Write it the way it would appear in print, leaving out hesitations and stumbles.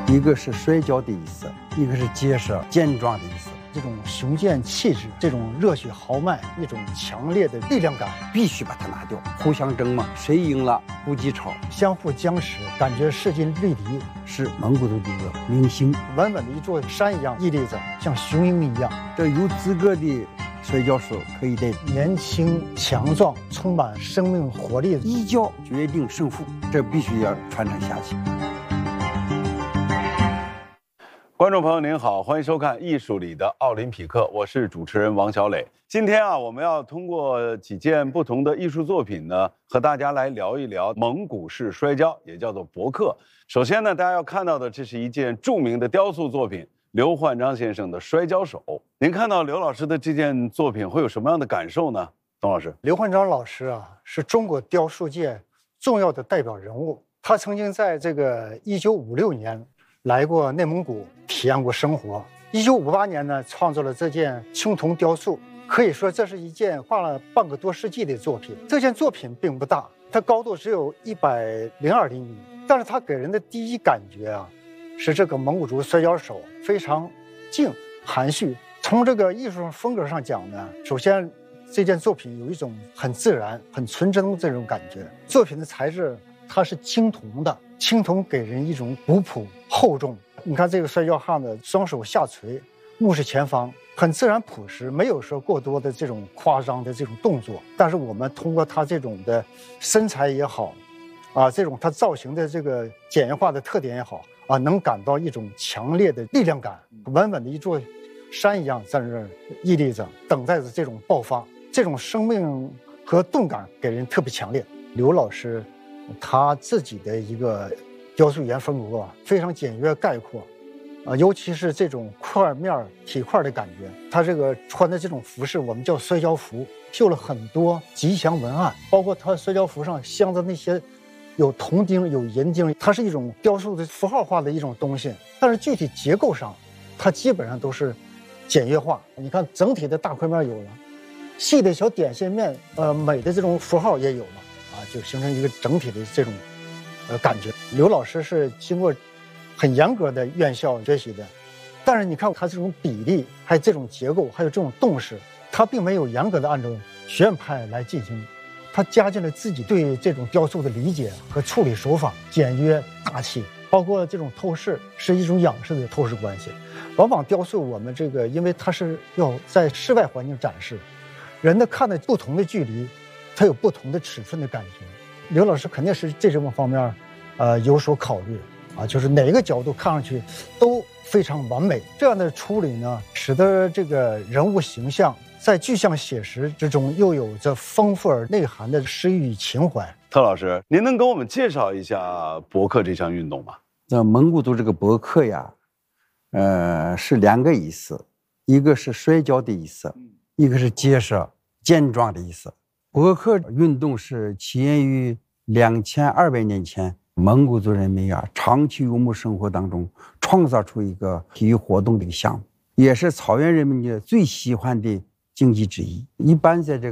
一个是摔跤的意思，一个是结实健壮的意思。 这种雄健气质，这种热血豪迈，一种强烈的力量感， 必须把它拿掉。互相争嘛，谁赢了不记仇， 相互僵持，感觉势均力敌， 是蒙古族的一个明星， 稳稳的一座山一样屹立着，像雄鹰一样。 这有资格的摔跤手可以在年轻、强壮、充满生命活力， 一跤决定胜负，这必须要传承下去。 观众朋友您好，欢迎收看《艺术里的奥林匹克》，我是主持人王小磊。今天我们要通过几件不同的艺术作品呢，和大家来聊一聊蒙古式摔跤，也叫做博克。首先呢，大家要看到的，这是一件著名的雕塑作品，刘焕章先生的摔跤手。您看到刘老师的这件作品会有什么样的感受呢？董老师， 刘焕章老师是中国雕塑界重要的代表人物。他曾经在这个1956年来过内蒙古体验过生活。1958年呢，创作了这件青铜雕塑，可以说这是一件画了半个多世纪的作品。这件作品并不大，它高度只有102厘米，但是它给人的第一感觉是这个蒙古族摔跤手非常静含蓄。从这个艺术风格上讲呢，首先这件作品有一种很自然、很纯真的这种感觉。作品的材质它是青铜的，青铜给人一种古朴厚重。你看这个摔跤汉的双手下垂，目视前方，很自然朴实，没有说过多的这种夸张的这种动作。但是我们通过他这种的身材也好，这种他造型的这个简约化的特点也好，能感到一种强烈的力量感，稳稳的一座山一样在这儿屹立着，等待着这种爆发。这种生命和动感给人特别强烈。刘老师他自己的一个雕塑语言风格非常简约概括，尤其是这种块面体块的感觉。他这个穿的这种服饰我们叫摔跤服，绣了很多吉祥文案，包括他摔跤服上镶的那些有铜钉有银钉，它是一种雕塑的符号化的一种东西。但是具体结构上它基本上都是简约化。你看整体的大块面有了，细的小点线面美的这种符号也有了，就形成一个整体的这种感觉。刘老师是经过很严格的院校学习的，但是你看他这种比例，还有这种结构，还有这种动势，他并没有严格的按照学院派来进行，他加进了自己对这种雕塑的理解和处理手法，简约大气，包括这种透视是一种仰视的透视关系。往往雕塑我们这个，因为它是要在室外环境展示，人的看的不同的距离，它有不同的尺寸的感觉。刘老师肯定是这种方面有所考虑就是哪个角度看上去都非常完美。这样的处理呢，使得这个人物形象在具象写实之中又有着丰富而内涵的诗意与情怀。 特老师，您能给我们介绍一下博克这项运动吗？ 这蒙古族这个博克是两个意思，一个是摔跤的意思，一个是结实健壮的意思。博克运动是起源于2200年前，蒙古族人民长期游牧生活当中创造出一个体育活动的一个项目，也是草原人民的最喜欢的竞技之一。一般在这